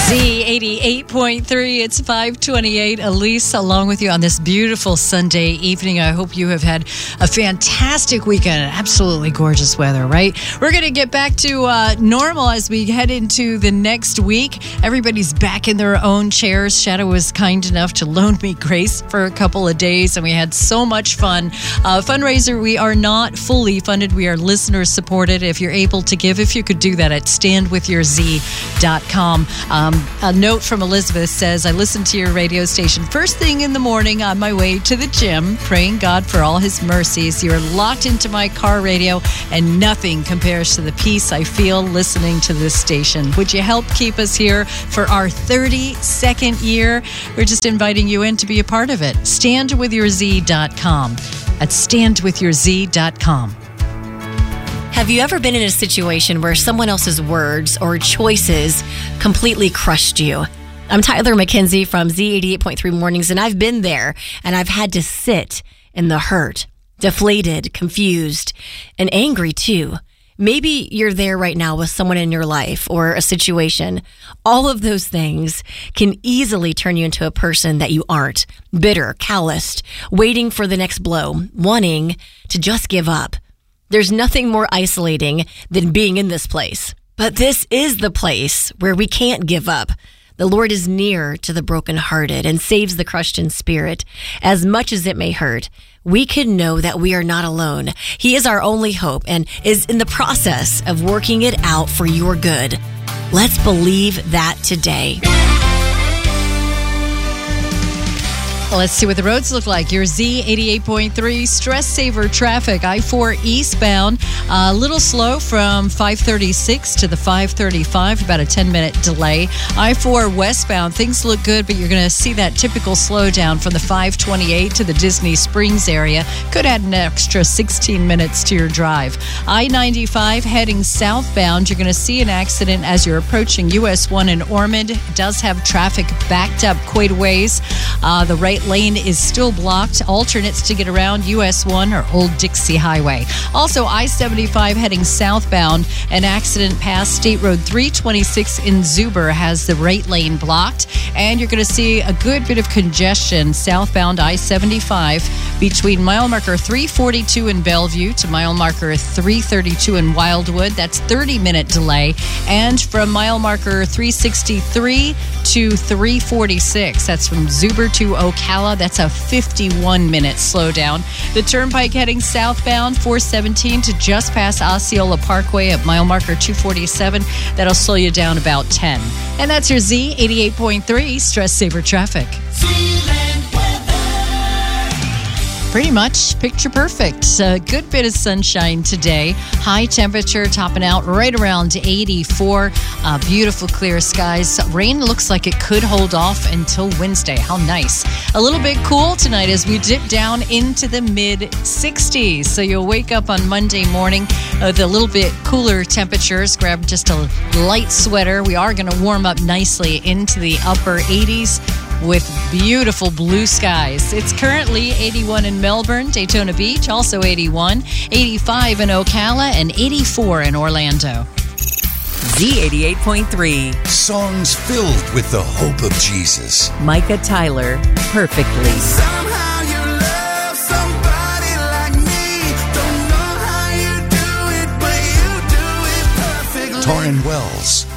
Z88.3, it's 528. Elise along with you on this beautiful Sunday evening. I hope you have had a fantastic weekend. Absolutely gorgeous weather, right? We're going to get back to normal as we head into the next week. Everybody's back in their own chairs. Shadow was kind enough to loan me Grace for a couple of days, and we had so much fun. Fundraiser, we are not fully funded. We are listener supported. If you're able to give, if you could do that at standwithyourz.com. A note from Elizabeth says, I listen to your radio station first thing in the morning on my way to the gym, praying God for all his mercies. You're locked into my car radio, and nothing compares to the peace I feel listening to this station. Would you help keep us here for our 32nd year? We're just inviting you in to be a part of it. Standwithyourz.com. At standwithyourz.com. Have you ever been in a situation where someone else's words or choices completely crushed you? I'm Tyler McKenzie from Z88.3 Mornings, and I've been there, and I've had to sit in the hurt, deflated, confused, and angry too. Maybe you're there right now with someone in your life or a situation. All of those things can easily turn you into a person that you aren't. Bitter, calloused, waiting for the next blow, wanting to just give up. There's nothing more isolating than being in this place. But this is the place where we can't give up. The Lord is near to the brokenhearted and saves the crushed in spirit. As much as it may hurt, we can know that we are not alone. He is our only hope and is in the process of working it out for your good. Let's believe that today. Let's see what the roads look like. Your Z88.3 stress saver traffic. I-4 eastbound, a little slow from 536 to the 535, about a 10-minute delay. I-4 westbound, things look good, but you're going to see that typical slowdown from the 528 to the Disney Springs area. Could add an extra 16 minutes to your drive. I-95 heading southbound, you're going to see an accident as you're approaching US 1 in Ormond. It does have traffic backed up quite a ways. The right lane is still blocked. Alternates to get around US 1 or Old Dixie Highway. Also, I-75 heading southbound. An accident past State Road 326 in Zuber has the right lane blocked. And you're going to see a good bit of congestion southbound I-75 between mile marker 342 in Bellevue to mile marker 332 in Wildwood. That's 30-minute delay. And from mile marker 363 to 346. That's from Zuber to Ocala. That's a 51-minute slowdown. The Turnpike heading southbound, 417 to just past Osceola Parkway at mile marker 247. That'll slow you down about 10. And that's your Z88.3 stress saver traffic. Pretty much picture perfect. A good bit of sunshine today. High temperature topping out right around 84. Beautiful clear skies. Rain looks like it could hold off until Wednesday. How nice. A little bit cool tonight as we dip down into the mid-60s. So you'll wake up on Monday morning with a little bit cooler temperatures. Grab just a light sweater. We are going to warm up nicely into the upper 80s. With beautiful blue skies. It's currently 81 in Melbourne, Daytona Beach, also 81, 85 in Ocala, and 84 in Orlando. Z88.3. Songs filled with the hope of Jesus. Micah Tyler, Perfectly. Somehow you love somebody like me. Don't know how you do it, but you do it perfectly. Torrin Wells.